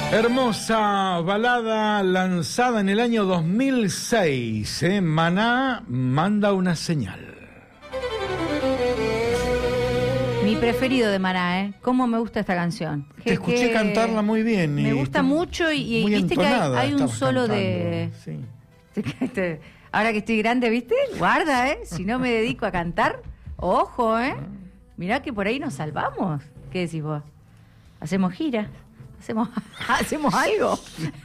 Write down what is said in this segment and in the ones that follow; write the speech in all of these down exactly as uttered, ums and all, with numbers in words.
Hermosa balada lanzada en el año dos mil seis, ¿eh? Maná manda una señal. Mi preferido de Maná, ¿eh? Cómo me gusta esta canción. Te que, escuché que cantarla muy bien. Me gusta mucho y, y viste que hay, hay un solo cantando, de... Sí. Ahora que estoy grande, ¿viste? Guarda, ¿eh? Si no me dedico a cantar, ojo, ¿eh? Mirá que por ahí nos salvamos. ¿Qué decís vos? ¿Hacemos gira? ¿Hacemos, hacemos algo?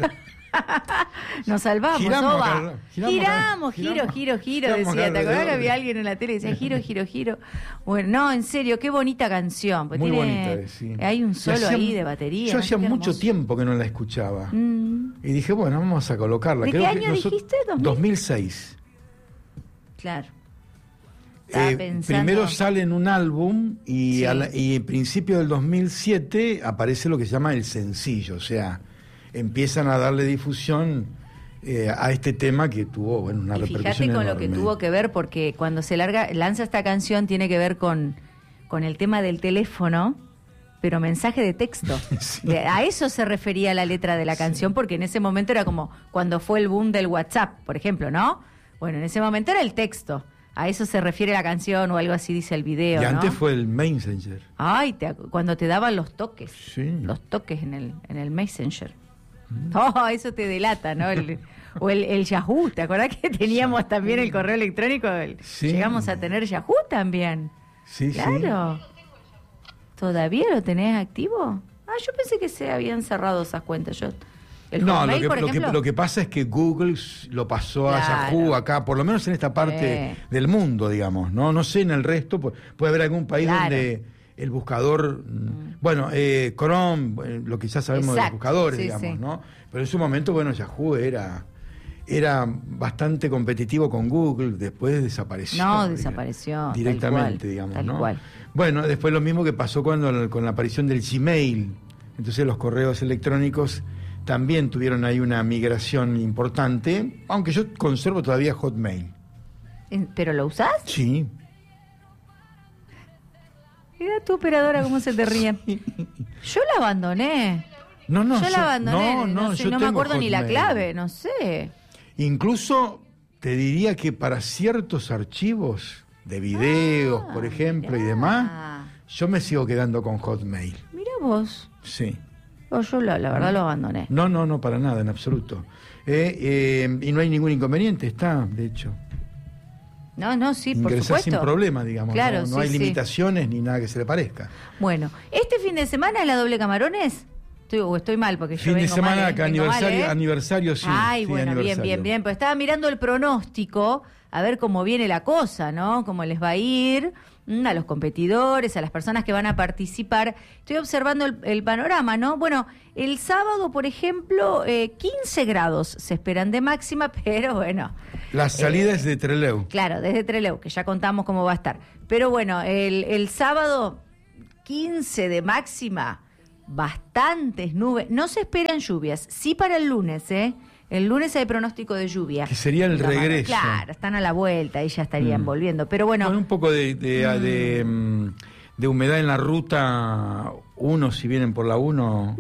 Nos salvamos, giramos, Oba. Acá, giramos, giramos, giramos, giro, giro, giro, giramos decía. acá, ¿Te acordás de que había alguien en la tele que decía giro, giro, giro? Bueno, no, en serio, qué bonita canción. Muy tiene, bonita, sí. Hay un solo hacía, ahí de batería. Yo hacía mucho tiempo que no la escuchaba. Mm. Y dije, bueno, vamos a colocarla. ¿De Creo qué que año nosotros, dijiste? dos mil seis. Claro. Eh, primero sale en un álbum y, sí. al, y en principio del dos mil siete aparece lo que se llama el sencillo, o sea, empiezan a darle difusión eh, a este tema que tuvo bueno, una y repercusión fíjate con enorme. Lo que tuvo que ver, porque cuando se larga lanza esta canción tiene que ver con, con el tema del teléfono, pero mensaje de texto. Sí. De, a eso se refería la letra de la canción, sí. Porque en ese momento era como cuando fue el boom del WhatsApp, por ejemplo, ¿no? Bueno, en ese momento era el texto. A eso se refiere la canción o algo así dice el video, y ¿no? antes fue el Messenger. Ay, te, cuando te daban los toques. Sí. Los toques en el, en el Messenger. Mm. Oh, eso te delata, ¿no? El, o el, el Yahoo, ¿te acordás que teníamos Yahoo. También el correo electrónico? El, sí. Llegamos a tener Yahoo también. Sí, claro. Sí. ¿Todavía lo tenés activo? Ah, yo pensé que se habían cerrado esas cuentas. Yo... El no, Hotmail, lo, que, por lo, que, lo que pasa es que Google lo pasó claro. a Yahoo acá, por lo menos en esta parte eh. del mundo, digamos, ¿no? No sé en el resto, puede haber algún país claro. donde el buscador, mm. bueno, eh, Chrome, lo que ya sabemos Exacto. de los buscadores, sí, digamos, sí. ¿no? Pero en su momento, bueno, Yahoo era, era bastante competitivo con Google, después desapareció. No, desapareció. Directamente, tal cual, digamos, tal ¿no? Cual. Bueno, después lo mismo que pasó cuando con la aparición del Gmail, entonces los correos electrónicos también tuvieron ahí una migración importante, aunque yo conservo todavía Hotmail. ¿Pero lo usás? Sí. Mira tu operadora cómo se te ríe. Yo la abandoné. No, no. Yo la abandoné. No, no, no, sé, yo no me acuerdo Hotmail. Ni la clave, no sé. Incluso te diría que para ciertos archivos de videos, ah, por ejemplo, mirá. y demás, yo me sigo quedando con Hotmail. Mira vos. Sí. Oh, yo la, la verdad lo abandoné. No, no, no, para nada, en absoluto. Eh, eh, y no hay ningún inconveniente, está, de hecho. No, no, sí, por Ingresás supuesto. sin problema, digamos. Claro, no, no sí, hay sí. limitaciones ni nada que se le parezca. Bueno, ¿este fin de semana es la doble Camarones? Estoy, o estoy mal porque yo fin vengo de semana mal, acá, vengo aniversario, mal, ¿eh? aniversario, sí. Ay, sí, bueno, aniversario. bien, bien, bien. Pues estaba mirando el pronóstico, a ver cómo viene la cosa, ¿no? Cómo les va a ir a los competidores, a las personas que van a participar. Estoy observando el, el panorama, ¿no? Bueno, el sábado, por ejemplo, eh, quince grados se esperan de máxima, pero bueno. La salida eh, es de Trelew. Claro, desde Trelew, que ya contamos cómo va a estar. Pero bueno, el, el sábado, quince de máxima, bastantes nubes. No se esperan lluvias, sí para el lunes, ¿eh? El lunes hay pronóstico de lluvia. Que sería el regreso. Claro, están a la vuelta y ya estarían mm. volviendo. Pero bueno. Con un poco de, de, mm. de, de, de humedad en la ruta uno, si vienen por la uno.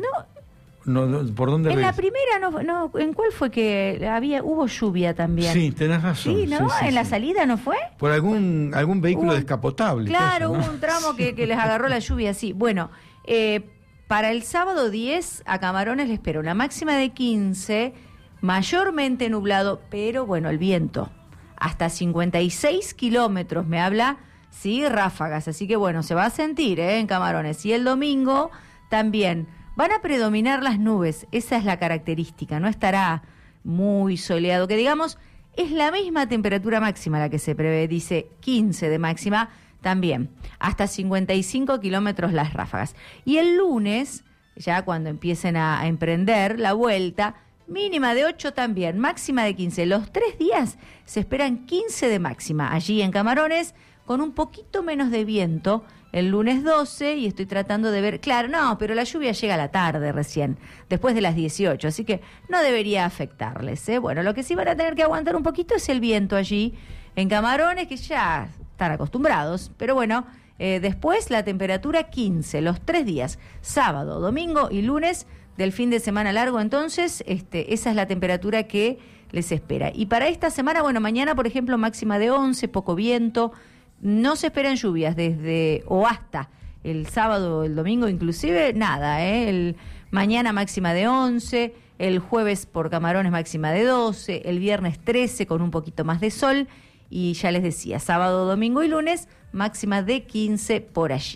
No. no ¿Por dónde En ves? la primera, no, no, ¿en cuál fue que había hubo lluvia también? Sí, tenés razón. Sí, ¿no? Sí, sí, ¿En sí. la salida no fue? Por algún algún vehículo hubo, descapotable. Claro, cosa, ¿no? hubo un tramo que, que les agarró la lluvia, sí. Bueno, eh, para el sábado diez a Camarones les espero una máxima de quince, mayormente nublado, pero bueno, el viento hasta cincuenta y seis kilómetros me habla, sí, ráfagas, así que bueno, se va a sentir ¿eh? en Camarones. Y el domingo también van a predominar las nubes, esa es la característica, no estará muy soleado, que digamos, es la misma temperatura máxima la que se prevé, dice quince de máxima, también, hasta cincuenta y cinco kilómetros las ráfagas. Y el lunes, ya cuando empiecen a, a emprender la vuelta, mínima de ocho también, máxima de quince. Los tres días se esperan quince de máxima, allí en Camarones, con un poquito menos de viento, el lunes doce, y estoy tratando de ver, claro, no, pero la lluvia llega a la tarde recién, después de las dieciocho, así que no debería afectarles, ¿eh? Bueno, lo que sí van a tener que aguantar un poquito es el viento allí en Camarones, que ya están acostumbrados, pero bueno, eh, después la temperatura quince, los tres días, sábado, domingo y lunes, del fin de semana largo, entonces, este, esa es la temperatura que les espera. Y para esta semana, bueno, mañana, por ejemplo, máxima de once, poco viento, no se esperan lluvias desde o hasta el sábado o el domingo, inclusive, nada, ¿eh? El, mañana máxima de once, el jueves por Camarones máxima de doce, el viernes trece con un poquito más de sol, y ya les decía, sábado, domingo y lunes, máxima de quince por allí.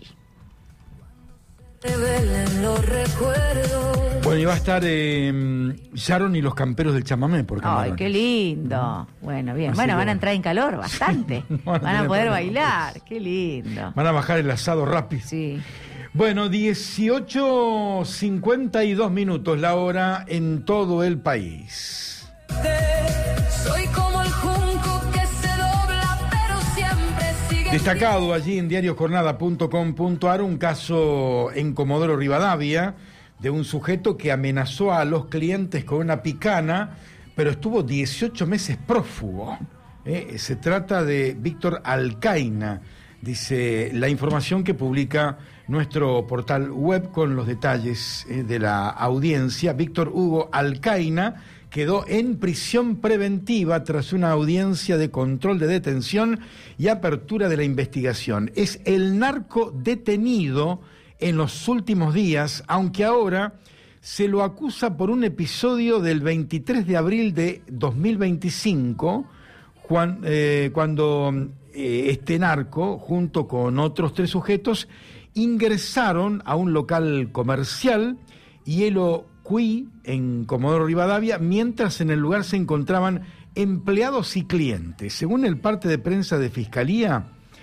Bueno, y va a estar eh, Sharon y los camperos del chamamé por Camarones. Ay, qué lindo. Bueno, bien. Así bueno, van bueno. a entrar en calor bastante. van, van a poder bailar. Cosas. Qué lindo. Van a bajar el asado rápido. Sí. Bueno, dieciocho cincuenta y dos minutos la hora en todo el país. Soy como el junco que se dobla, pero siempre sigue. Destacado allí en diario jornada punto com punto ar un caso en Comodoro Rivadavia de un sujeto que amenazó a los clientes con una picana, pero estuvo dieciocho meses prófugo. ¿Eh? Se trata de Víctor Alcaina, dice la información que publica nuestro portal web con los detalles eh, de la audiencia. Víctor Hugo Alcaina quedó en prisión preventiva tras una audiencia de control de detención y apertura de la investigación. Es el narco detenido en los últimos días, aunque ahora se lo acusa por un episodio del veintitrés de abril de dos mil veinticinco, cuan, eh, cuando eh, este narco, junto con otros tres sujetos, ingresaron a un local comercial, Hielo Cui, en Comodoro Rivadavia, mientras en el lugar se encontraban empleados y clientes. Según el parte de prensa de Fiscalía,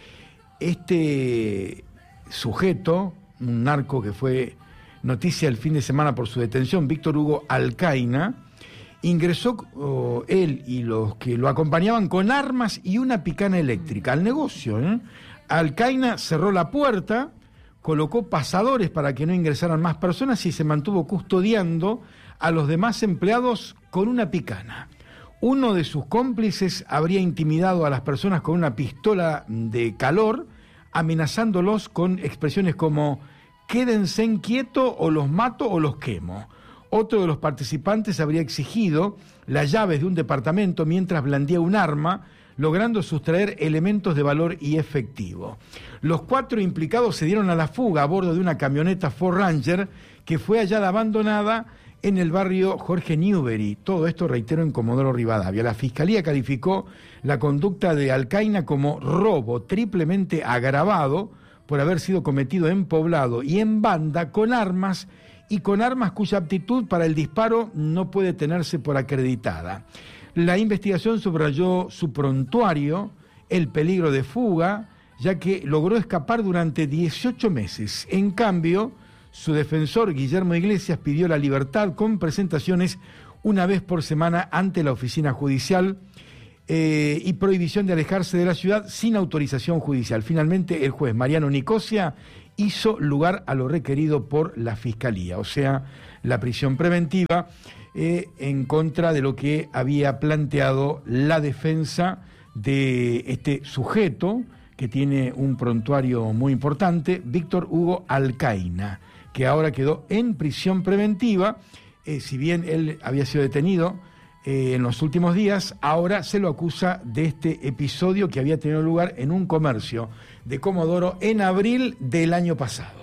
este sujeto, un narco que fue noticia el fin de semana por su detención, Víctor Hugo Alcaina, ingresó oh, él y los que lo acompañaban con armas y una picana eléctrica al negocio. ¿eh? Alcaina cerró la puerta, colocó pasadores para que no ingresaran más personas y se mantuvo custodiando a los demás empleados con una picana. Uno de sus cómplices habría intimidado a las personas con una pistola de calor, amenazándolos con expresiones como quédense quietos o los mato o los quemo. Otro de los participantes habría exigido las llaves de un departamento mientras blandía un arma, logrando sustraer elementos de valor y efectivo. Los cuatro implicados se dieron a la fuga a bordo de una camioneta Ford Ranger que fue hallada abandonada en el barrio Jorge Newbery. Todo esto, reitero, en Comodoro Rivadavia. La Fiscalía calificó la conducta de Alcaina como robo triplemente agravado por haber sido cometido en poblado y en banda con armas y con armas cuya aptitud para el disparo no puede tenerse por acreditada. La investigación subrayó su prontuario, el peligro de fuga, ya que logró escapar durante dieciocho meses. En cambio, su defensor, Guillermo Iglesias, pidió la libertad con presentaciones una vez por semana ante la oficina judicial eh, y prohibición de alejarse de la ciudad sin autorización judicial. Finalmente, el juez Mariano Nicosia hizo lugar a lo requerido por la Fiscalía, o sea, la prisión preventiva eh, en contra de lo que había planteado la defensa de este sujeto, que tiene un prontuario muy importante, Víctor Hugo Alcaina, que ahora quedó en prisión preventiva. Eh, si bien él había sido detenido eh, en los últimos días, ahora se lo acusa de este episodio que había tenido lugar en un comercio de Comodoro en abril del año pasado.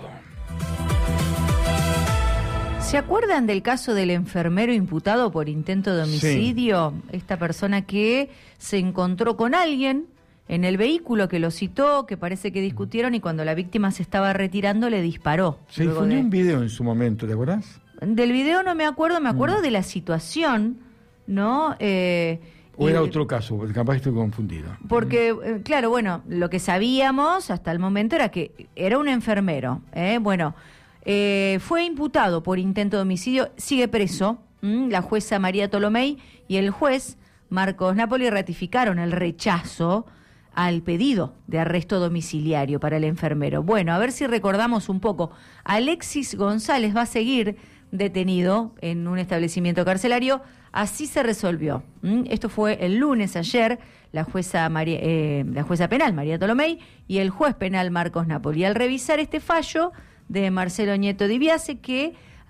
¿Se acuerdan del caso del enfermero imputado por intento de homicidio? Sí. Esta persona que se encontró con alguien en el vehículo, que lo citó, que parece que discutieron, y cuando la víctima se estaba retirando le disparó. Se difundió de... un video en su momento, ¿te acuerdas? Del video no me acuerdo, me acuerdo mm. de la situación, ¿no? Eh, o era y... otro caso, capaz estoy confundido. Porque, eh, claro, bueno, lo que sabíamos hasta el momento era que era un enfermero, ¿eh? Bueno, eh, fue imputado por intento de homicidio, sigue preso. ¿m? La jueza María Tolomei y el juez Marcos Napoli ratificaron el rechazo al pedido de arresto domiciliario para el enfermero. Bueno, a ver si recordamos un poco. Alexis González va a seguir detenido en un establecimiento carcelario. Así se resolvió. ¿Mm? Esto fue el lunes, ayer, la jueza, María, eh, la jueza penal María Tolomei y el juez penal Marcos Napoli. Al revisar este fallo de Marcelo Nieto Di Biase, que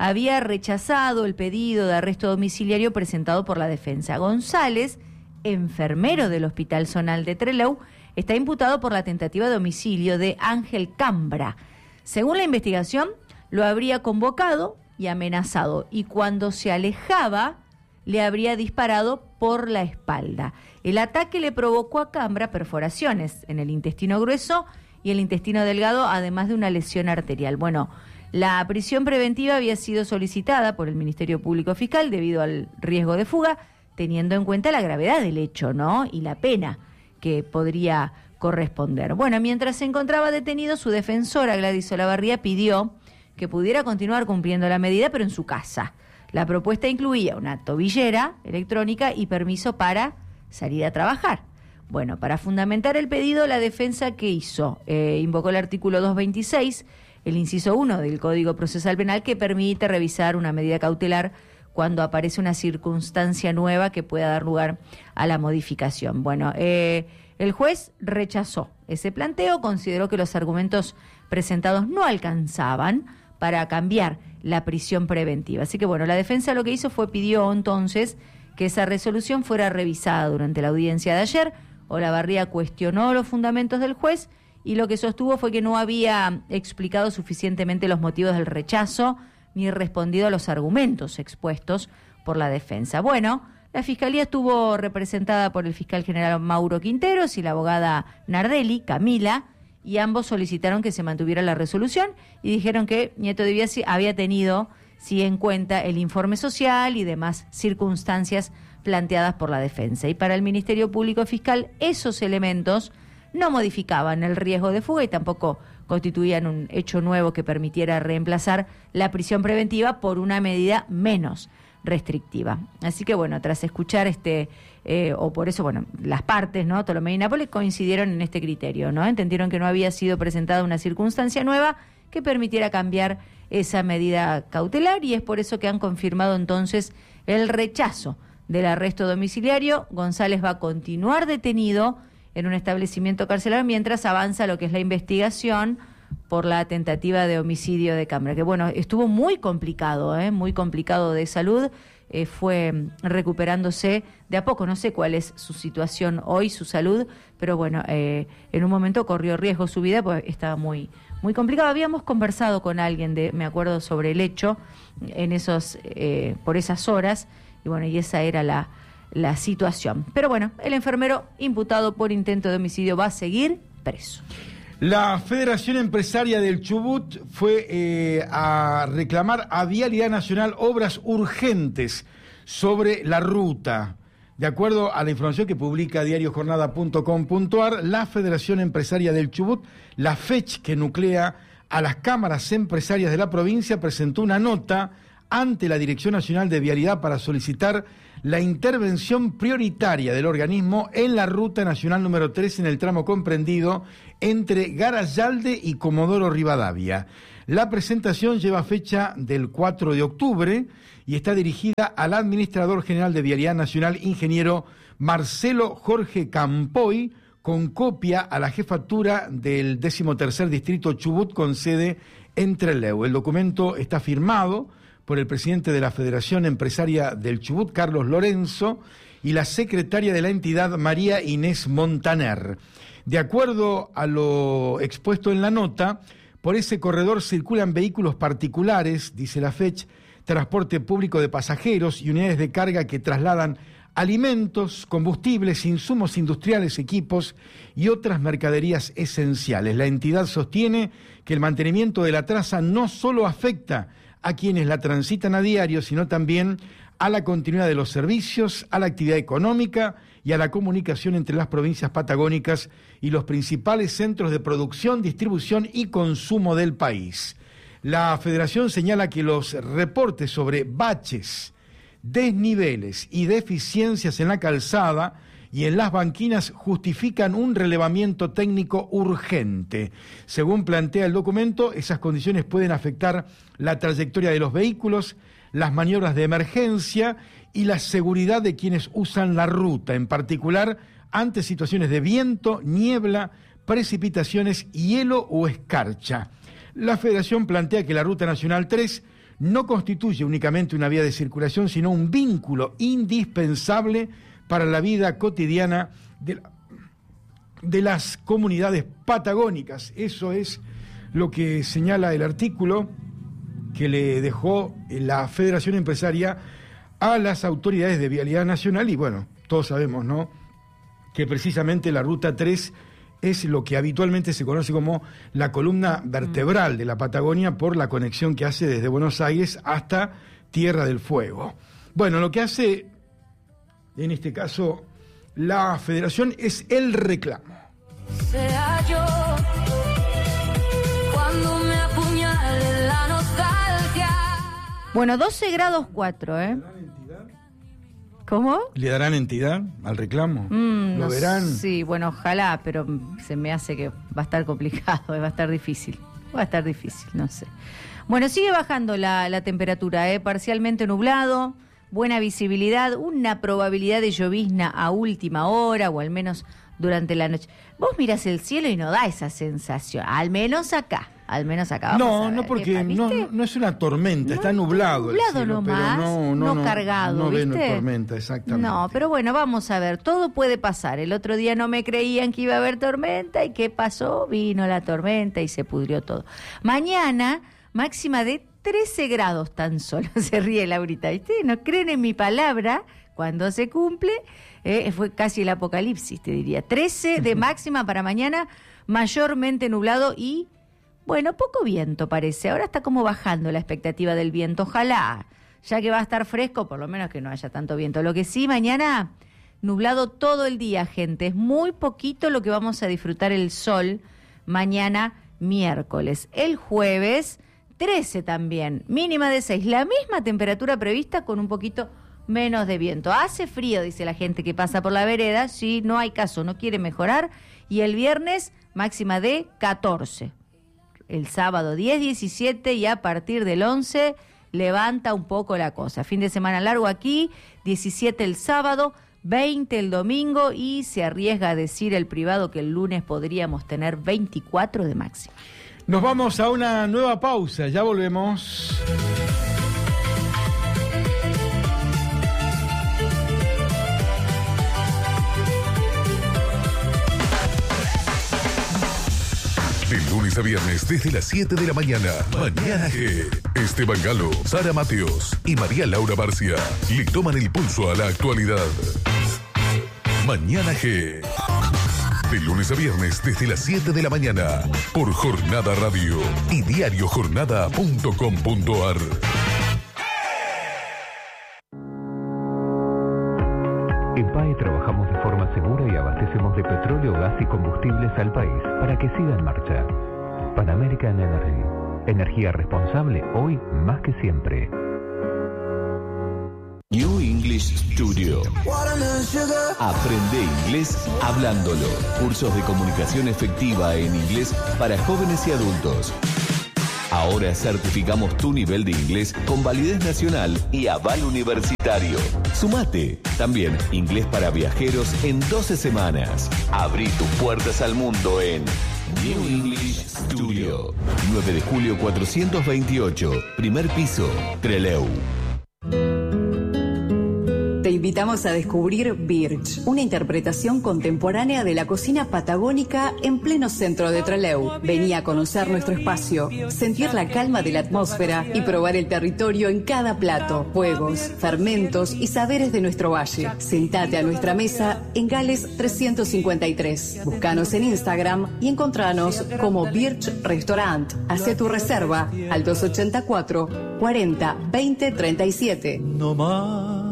había rechazado el pedido de arresto domiciliario presentado por la defensa. González, enfermero del Hospital Zonal de Trelew, está imputado por la tentativa de homicidio de Ángel Cambra. Según la investigación, lo habría convocado y amenazado, y cuando se alejaba, le habría disparado por la espalda. El ataque le provocó a Cambra perforaciones en el intestino grueso y el intestino delgado, además de una lesión arterial. Bueno, la prisión preventiva había sido solicitada por el Ministerio Público Fiscal debido al riesgo de fuga, teniendo en cuenta la gravedad del hecho, ¿no? Y la pena que podría corresponder. Bueno, mientras se encontraba detenido, su defensora, Gladys Olavarría, pidió que pudiera continuar cumpliendo la medida, pero en su casa. La propuesta incluía una tobillera electrónica y permiso para salir a trabajar. Bueno, para fundamentar el pedido, la defensa, ¿qué hizo? Eh, invocó el artículo doscientos veintiséis, el inciso uno del Código Procesal Penal, que permite revisar una medida cautelar cuando aparece una circunstancia nueva que pueda dar lugar a la modificación. Bueno, eh, el juez rechazó ese planteo, consideró que los argumentos presentados no alcanzaban para cambiar la prisión preventiva. Así que bueno, la defensa lo que hizo fue pidió entonces que esa resolución fuera revisada durante la audiencia de ayer. Olavarría cuestionó los fundamentos del juez y lo que sostuvo fue que no había explicado suficientemente los motivos del rechazo ni respondido a los argumentos expuestos por la defensa. Bueno, la Fiscalía estuvo representada por el fiscal general Mauro Quinteros y la abogada Nardelli, Camila, y ambos solicitaron que se mantuviera la resolución y dijeron que Nieto de Biasi había tenido sí en cuenta el informe social y demás circunstancias planteadas por la defensa. Y para el Ministerio Público Fiscal, esos elementos no modificaban el riesgo de fuga y tampoco constituían un hecho nuevo que permitiera reemplazar la prisión preventiva por una medida menos restrictiva. Así que bueno, tras escuchar este, eh, o por eso, bueno, las partes, ¿no? Tolomé y Nápoles coincidieron en este criterio, ¿no? Entendieron que no había sido presentada una circunstancia nueva que permitiera cambiar esa medida cautelar y es por eso que han confirmado entonces el rechazo del arresto domiciliario. González va a continuar detenido en un establecimiento carcelario mientras avanza lo que es la investigación por la tentativa de homicidio de Cambra, que bueno, estuvo muy complicado, ¿eh? muy complicado de salud, eh, fue recuperándose de a poco, no sé cuál es su situación hoy, su salud, pero bueno, eh, en un momento corrió riesgo su vida, pues estaba muy, muy complicado. Habíamos conversado con alguien, de, me acuerdo, sobre el hecho en esos, eh, por esas horas, y bueno, y esa era la, la situación. Pero bueno, el enfermero imputado por intento de homicidio va a seguir preso. La Federación Empresaria del Chubut fue eh, a reclamar a Vialidad Nacional obras urgentes sobre la ruta. De acuerdo a la información que publica diario jornada punto com punto ar, la Federación Empresaria del Chubut, la F E C H, que nuclea a las cámaras empresarias de la provincia, presentó una nota ante la Dirección Nacional de Vialidad para solicitar la intervención prioritaria del organismo en la Ruta Nacional número tres en el tramo comprendido entre Garayalde y Comodoro Rivadavia. La presentación lleva fecha del cuatro de octubre y está dirigida al Administrador General de Vialidad Nacional, ingeniero Marcelo Jorge Campoy, con copia a la jefatura del decimotercer Distrito Chubut con sede en Trelew. El documento está firmado por el presidente de la Federación Empresaria del Chubut, Carlos Lorenzo, y la secretaria de la entidad, María Inés Montaner. De acuerdo a lo expuesto en la nota, por ese corredor circulan vehículos particulares, dice la F E C H, transporte público de pasajeros y unidades de carga que trasladan alimentos, combustibles, insumos industriales, equipos y otras mercaderías esenciales. La entidad sostiene que el mantenimiento de la traza no solo afecta a quienes la transitan a diario, sino también a la continuidad de los servicios, a la actividad económica y a la comunicación entre las provincias patagónicas y los principales centros de producción, distribución y consumo del país. La Federación señala que los reportes sobre baches, desniveles y deficiencias en la calzada y en las banquinas justifican un relevamiento técnico urgente. Según plantea el documento, esas condiciones pueden afectar la trayectoria de los vehículos, las maniobras de emergencia y la seguridad de quienes usan la ruta, en particular ante situaciones de viento, niebla, precipitaciones, hielo o escarcha. La Federación plantea que la Ruta Nacional tres no constituye únicamente una vía de circulación, sino un vínculo indispensable para la vida cotidiana de, la, de las comunidades patagónicas. Eso es lo que señala el artículo que le dejó la Federación Empresaria a las autoridades de Vialidad Nacional, y bueno, todos sabemos, ¿no?, que precisamente la Ruta tres es lo que habitualmente se conoce como la columna vertebral de la Patagonia por la conexión que hace desde Buenos Aires hasta Tierra del Fuego. Bueno, lo que hace, en este caso, la Federación es el reclamo. Sea yo cuando me apuñale la nostalgia. Bueno, doce grados cuatro, ¿eh? ¿Cómo? ¿Le darán entidad al reclamo? Mm, ¿Lo no verán? Sí, bueno, ojalá, pero se me hace que va a estar complicado, va a estar difícil. Va a estar difícil, no sé. Bueno, sigue bajando la, la temperatura, ¿eh? Parcialmente nublado, buena visibilidad, una probabilidad de llovizna a última hora o al menos durante la noche. Vos mirás el cielo y no da esa sensación, al menos acá. Al menos acá vamos No, a ver. no, porque Epa, no, no es una tormenta, no, está nublado, nublado el cielo, nomás, pero no, no, no, no cargado, no ven ¿viste? tormenta, exactamente. No, pero bueno, vamos a ver, todo puede pasar. El otro día no me creían que iba a haber tormenta, ¿y qué pasó? Vino la tormenta y se pudrió todo. Mañana, máxima de trece grados tan solo. Se ríe Laurita, ¿viste? No creen en mi palabra. Cuando se cumple, eh, fue casi el apocalipsis, te diría. trece de máxima para mañana, mayormente nublado y, bueno, poco viento parece. Ahora está como bajando la expectativa del viento. Ojalá, ya que va a estar fresco, por lo menos que no haya tanto viento. Lo que sí, mañana, nublado todo el día, gente. Es muy poquito lo que vamos a disfrutar el sol mañana miércoles. El jueves, trece también, mínima de seis. La misma temperatura prevista con un poquito menos de viento. Hace frío, dice la gente que pasa por la vereda. Sí, no hay caso, no quiere mejorar. Y el viernes, máxima de catorce. El sábado diez, diecisiete y a partir del once levanta un poco la cosa. Fin de semana largo aquí, diecisiete el sábado, veinte el domingo y se arriesga a decir el privado que el lunes podríamos tener veinticuatro de máxima. Nos vamos a una nueva pausa, ya volvemos. De lunes a viernes desde las siete de la mañana. Mañana G. Esteban Galo, Sara Mateos y María Laura Barcia le toman el pulso a la actualidad. Mañana G. De lunes a viernes desde las siete de la mañana por Jornada Radio y diario jornada punto com punto ar. En P A E trabajamos de forma segura y abastecemos de petróleo, gas y combustibles al país para que siga en marcha. Pan American Energy. Energía responsable hoy más que siempre. New English Studio. Aprende inglés hablándolo. Cursos de comunicación efectiva en inglés para jóvenes y adultos. Ahora certificamos tu nivel de inglés con validez nacional y aval universitario. Sumate. También inglés para viajeros en doce semanas. Abrí tus puertas al mundo en New English Studio. nueve de julio cuatrocientos veintiocho. Primer piso, Trelew. Te invitamos a descubrir Birch, una interpretación contemporánea de la cocina patagónica en pleno centro de Trelew. Vení a conocer nuestro espacio, sentir la calma de la atmósfera y probar el territorio en cada plato, juegos, fermentos y saberes de nuestro valle. Sentate a nuestra mesa en Gales trescientos cincuenta y tres. Búscanos en Instagram y encontranos como Birch Restaurant. Hacé tu reserva al dos ochenta y cuatro, cuarenta, veinte, treinta y siete. No más.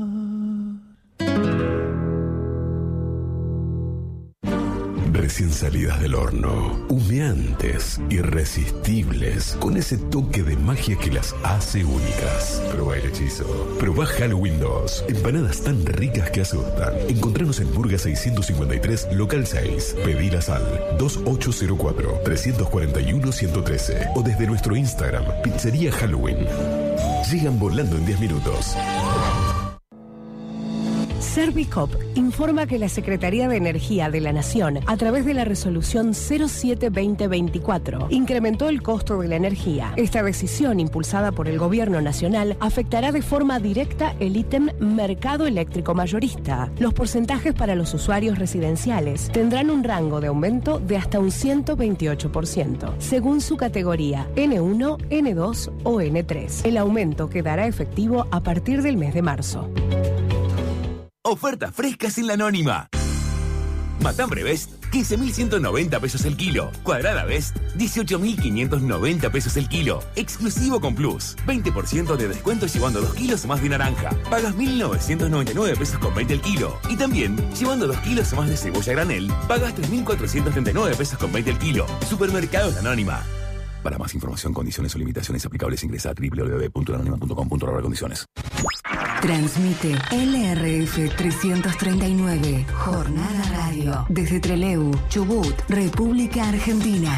Recién salidas del horno, humeantes, irresistibles, con ese toque de magia que las hace únicas. Probá el hechizo. Probá Halloween dos. Empanadas tan ricas que asustan. Encontranos en Burga seiscientos cincuenta y tres, local seis. Pedilas al dos ocho cero cuatro, tres cuatro uno, uno uno tres o desde nuestro Instagram, Pizzería Halloween. Llegan volando en diez minutos. Servicop informa que la Secretaría de Energía de la Nación, a través de la resolución cero siete veinte veinticuatro, incrementó el costo de la energía. Esta decisión, impulsada por el Gobierno Nacional, afectará de forma directa el ítem mercado eléctrico mayorista. Los porcentajes para los usuarios residenciales tendrán un rango de aumento de hasta un ciento veintiocho por ciento, según su categoría N uno, N dos o N tres. El aumento quedará efectivo a partir del mes de marzo. Ofertas frescas en La Anónima. Matambre Best, quince mil ciento noventa pesos el kilo. Cuadrada Best, dieciocho mil quinientos noventa pesos el kilo. Exclusivo con Plus. veinte por ciento de descuento llevando dos kilos o más de naranja. Pagas mil novecientos noventa y nueve pesos con veinte el kilo. Y también, llevando dos kilos o más de cebolla granel, pagas tres mil cuatrocientos treinta y nueve pesos con veinte el kilo. Supermercados La Anónima. Para más información, condiciones o limitaciones aplicables, ingresa a doble u doble u doble u punto la anónima punto com punto a r condiciones. Transmite L R F trescientos treinta y nueve, Jornada Radio, desde Trelew, Chubut, República Argentina.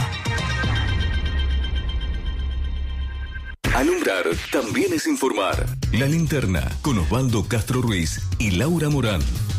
Alumbrar también es informar. La Linterna, con Osvaldo Castro Ruiz y Laura Morán.